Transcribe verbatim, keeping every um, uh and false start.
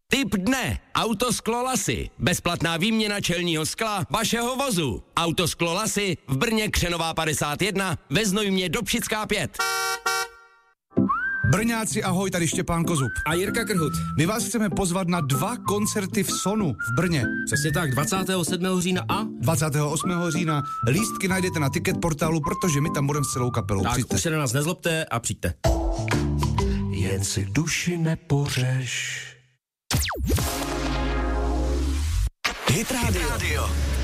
Tip dne. Autosklo Lasy. Bezplatná výměna čelního skla vašeho vozu. Autosklo Lasy v Brně Křenová padesát jedna, ve Znojmě Dobšická pět. Brňáci, ahoj, tady Štěpán Kozub. A Jirka Krhut. My vás chceme pozvat na dva koncerty v Sonu v Brně. Přesně tak, dvacátého sedmého října a dvacátého osmého října. Lístky najdete na ticket portálu, protože my tam budeme s celou kapelou. Tak Přijďte. už se na nás nezlobte a přijďte. Jen si duši nepořeš. Hit Radio.